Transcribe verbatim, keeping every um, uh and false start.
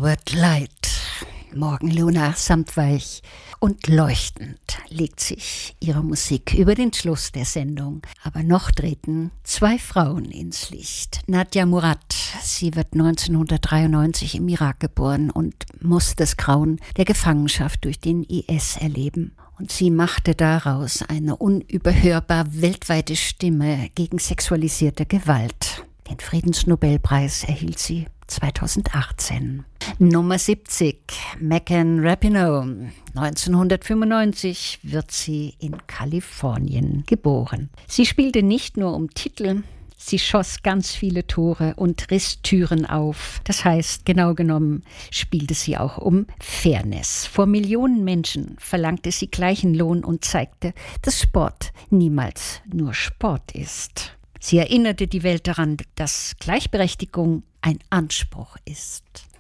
Forward Light. Morgenluna, samtweich und leuchtend legt sich ihre Musik über den Schluss der Sendung. Aber noch treten zwei Frauen ins Licht. Nadia Murad, sie wird neunzehnhundertdreiundneunzig im Irak geboren und muss das Grauen der Gefangenschaft durch den I S erleben. Und sie machte daraus eine unüberhörbar weltweite Stimme gegen sexualisierte Gewalt. Den Friedensnobelpreis erhielt sie zweitausendachtzehn. Nummer siebzig, Megan Rapinoe. neunzehnhundertfünfundneunzig wird sie in Kalifornien geboren. Sie spielte nicht nur um Titel, sie schoss ganz viele Tore und riss Türen auf. Das heißt, genau genommen spielte sie auch um Fairness. Vor Millionen Menschen verlangte sie gleichen Lohn und zeigte, dass Sport niemals nur Sport ist. Sie erinnerte die Welt daran, dass Gleichberechtigung ein Anspruch ist.